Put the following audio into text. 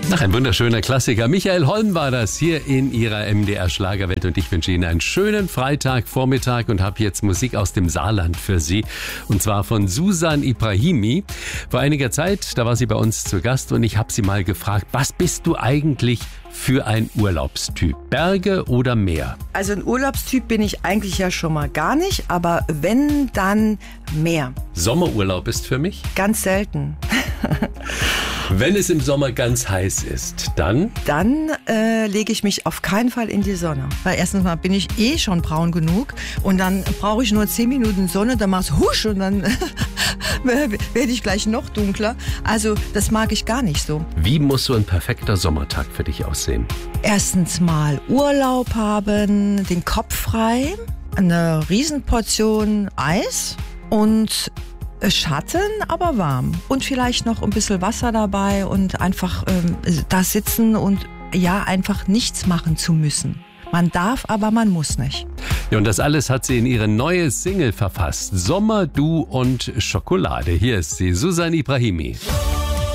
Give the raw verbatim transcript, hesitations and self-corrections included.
Ach, ein wunderschöner Klassiker. Michael Holm war das hier in ihrer M D R Schlagerwelt und ich wünsche Ihnen einen schönen Freitagvormittag und habe jetzt Musik aus dem Saarland für Sie. Und zwar von Susan Ibrahimi. Vor einiger Zeit, da war sie bei uns zu Gast und ich habe sie mal gefragt, was bist du eigentlich für ein Urlaubstyp? Berge oder Meer? Also ein Urlaubstyp bin ich eigentlich ja schon mal gar nicht, aber wenn, dann Meer. Sommerurlaub ist für mich? Ganz selten. Wenn es im Sommer ganz heiß ist, dann? Dann äh, lege ich mich auf keinen Fall in die Sonne. Weil erstens mal bin ich eh schon braun genug und dann brauche ich nur zehn Minuten Sonne, dann mach's husch und dann werde ich gleich noch dunkler. Also das mag ich gar nicht so. Wie muss so ein perfekter Sommertag für dich aussehen? Erstens mal Urlaub haben, den Kopf frei, eine Riesenportion Eis und Schatten, aber warm. Und vielleicht noch ein bisschen Wasser dabei und einfach ähm, da sitzen und ja, einfach nichts machen zu müssen. Man darf, aber man muss nicht. Ja, und das alles hat sie in ihre neue Single verfasst. Sommer, du und Schokolade. Hier ist sie, Susan Ibrahimi.